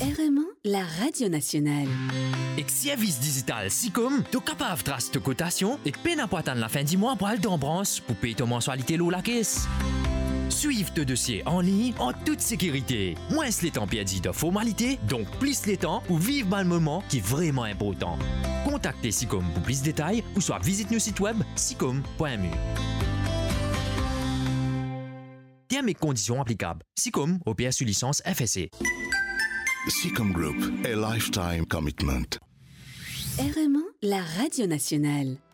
RMA, la radio nationale. Et service digital SICOM, tu es capable de tracer ta cotation et peine à attendre la fin du mois pour aller dans branche pour payer ta mensualité l'eau la caisse. Suive tes dossiers en ligne en toute sécurité. Moins les temps perdus de formalités, donc plus les temps pour vivre le moment qui est vraiment important. Contactez SICOM pour plus de détails ou soit visite nos sites web sicom.mu. Termes et conditions applicables. SICOM opère sur licence FSC. SICOM Group, a lifetime commitment. RMA, la radio nationale.